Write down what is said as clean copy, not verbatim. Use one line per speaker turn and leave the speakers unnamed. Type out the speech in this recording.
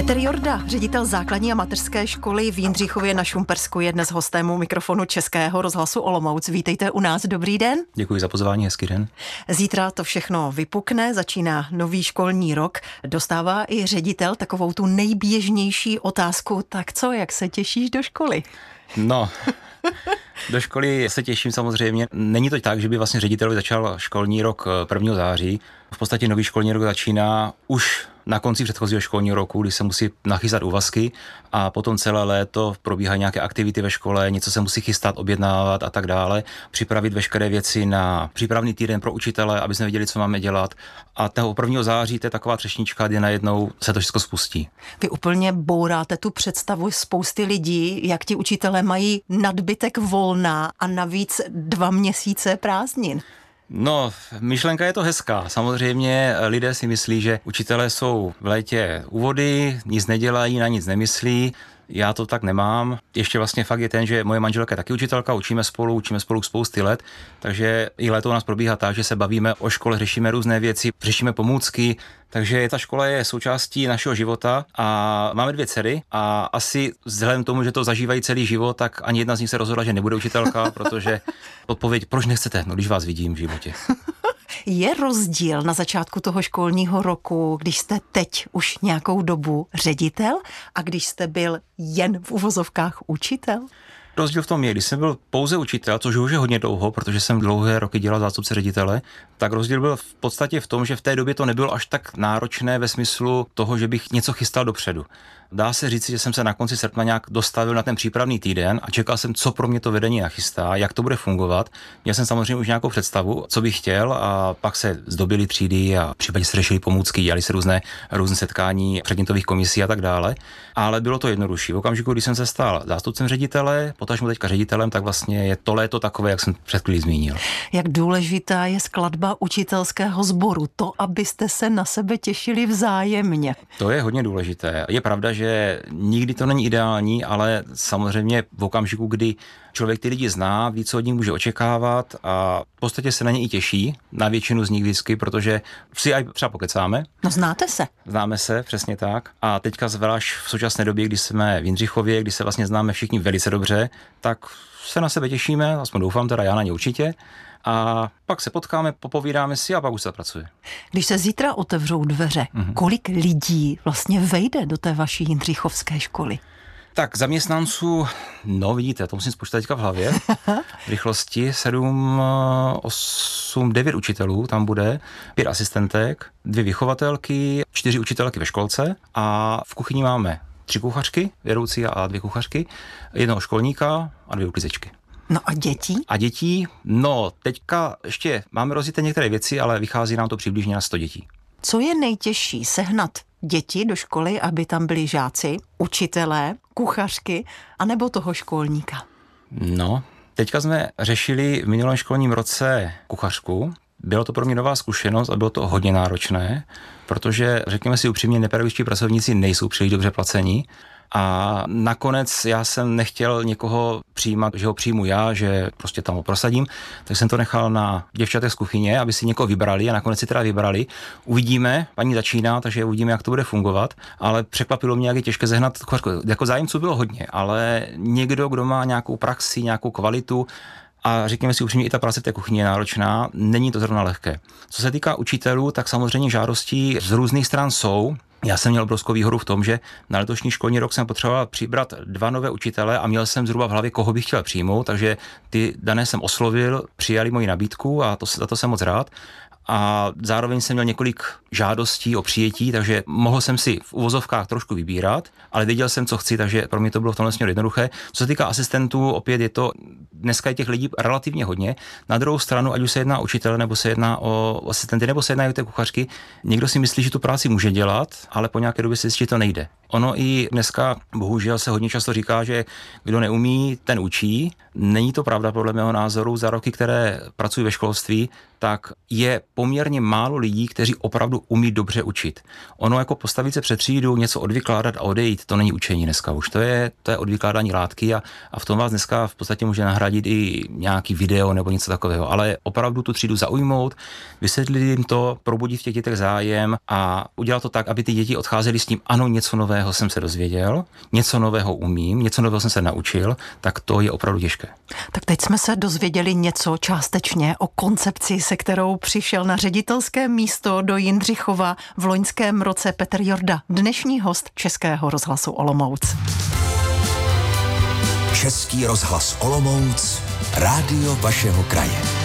Petr Jorda, ředitel základní a mateřské školy v Jindřichově na Šumpersku, je dnes hostem u mikrofonu Českého rozhlasu Olomouc. Vítejte u nás, dobrý den.
Děkuji za pozvání, hezký den.
Zítra to všechno vypukne, začíná nový školní rok. Dostává i ředitel takovou tu nejběžnější otázku, tak co, jak se těšíš do školy?
No, do školy se těším samozřejmě. Není to tak, že by vlastně ředitel začal školní rok 1. září. V podstatě nový školní rok začíná už na konci předchozího školního roku, kdy se musí nachystat úvazky a potom celé léto probíhají nějaké aktivity ve škole, něco se musí chystat, objednávat a tak dále, připravit veškeré věci na přípravný týden pro učitele, aby jsme věděli, co máme dělat. A toho 1. září to je taková třešnička, kdy najednou se to všechno spustí.
Vy úplně bouráte tu představu spousty lidí, jak ti učitelé mají nadbytek volna a navíc 2 měsíce prázdnin.
No, myšlenka je to hezká. Samozřejmě lidé si myslí, že učitelé jsou v létě u vody, nic nedělají, na nic nemyslí. Já to tak nemám. Ještě vlastně fakt je ten, že moje manželka je taky učitelka, učíme spolu spousty let, takže i léto u nás probíhá tak, že se bavíme o škole, řešíme různé věci, řešíme pomůcky, takže ta škola je součástí našeho života a máme 2 dcery a asi vzhledem k tomu, že to zažívají celý život, tak ani jedna z nich se rozhodla, že nebude učitelka, protože odpověď, proč nechcete, no když vás vidím v životě.
Je rozdíl na začátku toho školního roku, když jste teď už nějakou dobu ředitel a když jste byl jen v uvozovkách učitel?
Rozdíl v tom je, když jsem byl pouze učitel, což už je hodně dlouho, protože jsem dlouhé roky dělal zástupce ředitele, tak rozdíl byl v podstatě v tom, že v té době to nebylo až tak náročné ve smyslu toho, že bych něco chystal dopředu. Dá se říct, že jsem se na konci srpna nějak dostavil na ten přípravný týden a čekal jsem, co pro mě to vedení nachystá, jak to bude fungovat. Měl jsem samozřejmě už nějakou představu, co bych chtěl, a pak se zdobily třídy a případně se řešily pomůcky, dělali se různé setkání předmětových komisí a tak dále. Ale bylo to jednodušší. V okamžiku, kdy jsem se stal zástupcem ředitele, potažmo teďka ředitelem, tak vlastně je to léto takové, jak jsem před chvílí zmínil.
Jak důležitá je skladba učitelského sboru, to, abyste se na sebe těšili vzájemně.
To je hodně důležité. Je pravda, že nikdy to není ideální, ale samozřejmě v okamžiku, kdy člověk ty lidi zná, ví, co od nich může očekávat a v podstatě se na ně i těší, na většinu z nich vždycky, protože si aj třeba pokecáme.
No znáte se.
Známe se, přesně tak. A teďka zvlášť v současné době, kdy jsme v Jindřichově, kdy se vlastně známe všichni velice dobře, tak se na sebe těšíme, aspoň doufám, teda já na ně určitě. A pak se potkáme, popovídáme si a pak už se pracuje.
Když se zítra otevřou dveře, kolik lidí vlastně vejde do té vaší jindřichovské školy?
Tak zaměstnanců, no vidíte, to musím spočítat teďka v hlavě, v rychlosti 7, 8, 9 učitelů tam bude, 5 asistentek, 2 vychovatelky, 4 učitelky ve školce a v kuchyni máme 3 kuchařky, vedoucí a 2 kuchařky, 1 školníka a 2 uklízečky.
No a děti?
A dětí, no teďka ještě máme rozjeté některé věci, ale vychází nám to přibližně na 100 dětí.
Co je nejtěžší, sehnat děti do školy, aby tam byli žáci, učitelé, kuchařky, anebo toho školníka?
No, teďka jsme řešili v minulém školním roce kuchařku. Bylo to pro mě nová zkušenost a bylo to hodně náročné, protože, řekněme si upřímně, nepedagogičtí pracovníci nejsou příliš dobře placení. A nakonec já jsem nechtěl někoho přijímat, že ho přijmu já, že prostě tam ho prosadím, tak jsem to nechal na děvčatech z kuchyně, aby si někoho vybrali a nakonec si teda vybrali. Uvidíme, paní začíná, takže uvidíme, jak to bude fungovat, ale překvapilo mě, jak je těžké sehnat kuchařku. Jako zájemců bylo hodně, ale někdo, kdo má nějakou praxi, nějakou kvalitu, a řekněme si upřímně, i ta práce v té kuchyni je náročná, není to zrovna lehké. Co se týká učitelů, tak samozřejmě žádostí z různých stran jsou. Já jsem měl obrovskou výhodu v tom, že na letošní školní rok jsem potřeboval přibrat 2 nové učitele a měl jsem zhruba v hlavě, koho bych chtěl přijmout, takže ty dané jsem oslovil, přijali moji nabídku a za to jsem moc rád. A zároveň jsem měl několik žádostí o přijetí, takže mohl jsem si v uvozovkách trošku vybírat, ale věděl jsem, co chci, takže pro mě to bylo v tomhle směru jednoduché. Co se týká asistentů, opět je to, dneska je těch lidí relativně hodně. Na druhou stranu, ať už se jedná o učitele, nebo se jedná o asistenty, nebo se jedná o té kuchařky, někdo si myslí, že tu práci může dělat, ale po nějaké době si zjistí, že to nejde. Ono i dneska bohužel se hodně často říká, že kdo neumí, ten učí. Není to pravda podle mého názoru. Za roky, které pracuji ve školství, tak je poměrně málo lidí, kteří opravdu umí dobře učit. Ono jako postavit se před třídu, něco odvykládat a odejít, to není učení dneska už. To je odvykládání látky a v tom vás dneska v podstatě může nahradit i nějaký video nebo něco takového. Ale opravdu tu třídu zaujmout, vysvětlit jim to, probudit v těch dětech zájem a udělat to tak, aby ty děti odcházely s tím, ano, něco nového jsem se dozvěděl, něco nového umím, něco nového jsem se naučil, tak to je opravdu těžké.
Tak teď jsme se dozvěděli něco částečně o koncepci, se kterou přišel na ředitelské místo do Jindřichova v loňském roce Petr Jorda, dnešní host Českého rozhlasu Olomouc.
Český rozhlas Olomouc, rádio vašeho kraje.